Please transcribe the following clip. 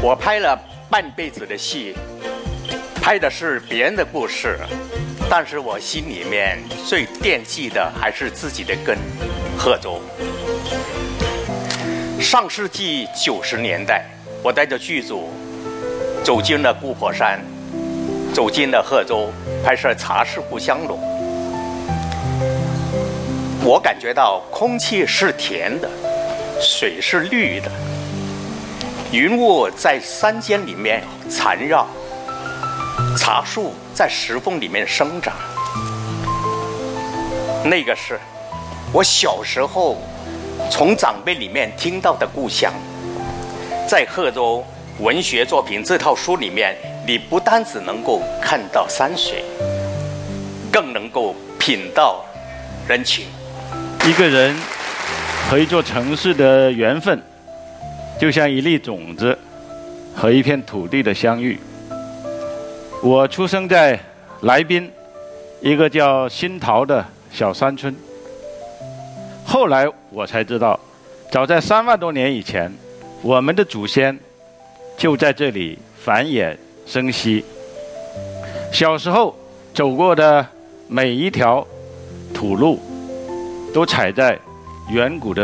我拍了半辈子的戏，拍的是别人的故事，但是我心里面最惦记的还是自己的根——贺州。上世纪90年代，我带着剧组走进了姑婆山，走进了贺州，拍摄《茶是故乡浓》。我感觉到空气是甜的，水是绿的，云雾在山间里面缠绕，茶树在石缝里面生长。那个是我小时候从长辈里面听到的故乡。在贺州文学作品这套书里面，你不单只能够看到山水，更能够品到人情。 一个人和一座城市的缘分，就像一粒种子和一片土地的相遇。我出生在来宾一个叫新桃的小山村，后来我才知道，早在3万多年以前，我们的祖先就在这里繁衍生息。小时候走过的每一条土路，都踩在远古的